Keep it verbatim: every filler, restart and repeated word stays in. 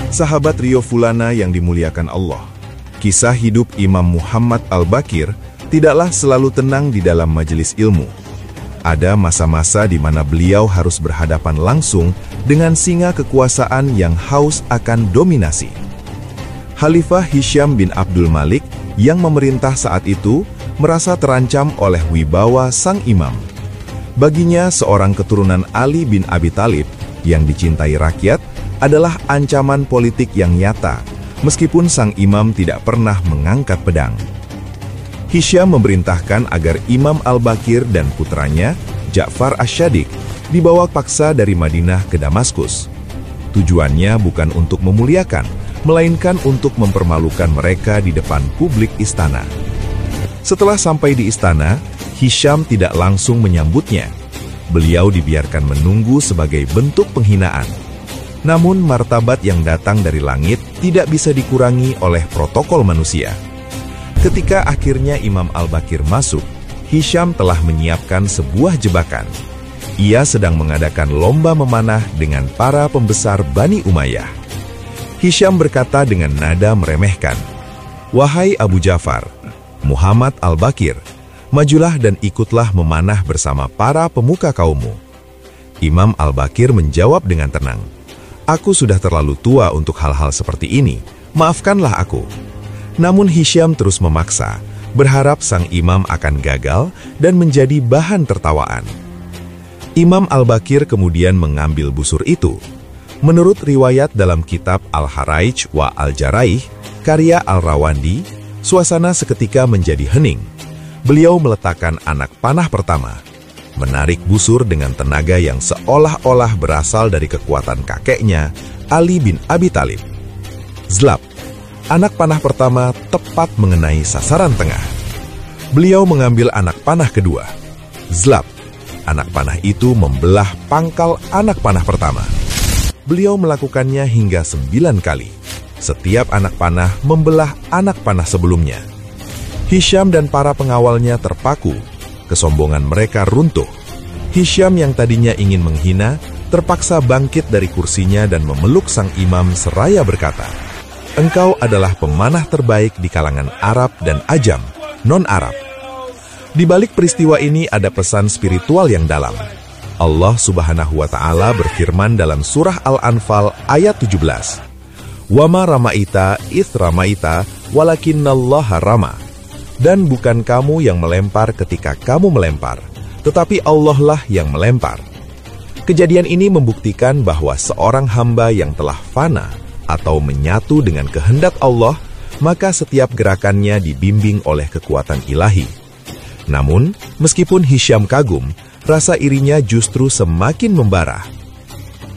Sahabat Rio Fulana yang dimuliakan Allah, kisah hidup Imam Muhammad Al-Baqir tidaklah selalu tenang di dalam majelis ilmu. Ada masa-masa di mana beliau harus berhadapan langsung dengan singa kekuasaan yang haus akan dominasi. Khalifah Hisham bin Abdul Malik yang memerintah saat itu merasa terancam oleh wibawa sang imam. Baginya, seorang keturunan Ali bin Abi Thalib yang dicintai rakyat adalah ancaman politik yang nyata, meskipun sang imam tidak pernah mengangkat pedang. Hisham memerintahkan agar Imam Al-Baqir dan putranya, Ja'far Asy-Syadiq, dibawa paksa dari Madinah ke Damaskus. Tujuannya bukan untuk memuliakan, melainkan untuk mempermalukan mereka di depan publik istana. Setelah sampai di istana, Hisham tidak langsung menyambutnya. Beliau dibiarkan menunggu sebagai bentuk penghinaan. Namun martabat yang datang dari langit tidak bisa dikurangi oleh protokol manusia. Ketika akhirnya Imam Al-Baqir masuk, Hisham telah menyiapkan sebuah jebakan. Ia sedang mengadakan lomba memanah dengan para pembesar Bani Umayyah. Hisham berkata dengan nada meremehkan, "Wahai Abu Ja'far, Muhammad Al-Baqir, majulah dan ikutlah memanah bersama para pemuka kaummu." Imam Al-Baqir menjawab dengan tenang, "Aku sudah terlalu tua untuk hal-hal seperti ini, maafkanlah aku." Namun Hisham terus memaksa, berharap sang imam akan gagal dan menjadi bahan tertawaan. Imam Al-Baqir kemudian mengambil busur itu. Menurut riwayat dalam kitab Al-Haraij wa Al-Jaraih, karya Al-Rawandi, suasana seketika menjadi hening. Beliau meletakkan anak panah pertama, menarik busur dengan tenaga yang seolah-olah berasal dari kekuatan kakeknya, Ali bin Abi Thalib. Zlap, anak panah pertama tepat mengenai sasaran tengah. Beliau mengambil anak panah kedua. Zlap, anak panah itu membelah pangkal anak panah pertama. Beliau melakukannya hingga sembilan kali. Setiap anak panah membelah anak panah sebelumnya. Hisham dan para pengawalnya terpaku. Kesombongan mereka runtuh. Hisham yang tadinya ingin menghina, terpaksa bangkit dari kursinya dan memeluk sang imam seraya berkata, "Engkau adalah pemanah terbaik di kalangan Arab dan Ajam, non-Arab." Di balik peristiwa ini ada pesan spiritual yang dalam. Allah Subhanahu wa Ta'ala berfirman dalam surah Al-Anfal ayat tujuh belas, "Wa ma ramaita its ramaita walakinnallaha rama." Dan bukan kamu yang melempar ketika kamu melempar, tetapi Allah lah yang melempar. Kejadian ini membuktikan bahwa seorang hamba yang telah fana atau menyatu dengan kehendak Allah, maka setiap gerakannya dibimbing oleh kekuatan ilahi. Namun, meskipun Hisham kagum, rasa irinya justru semakin membara.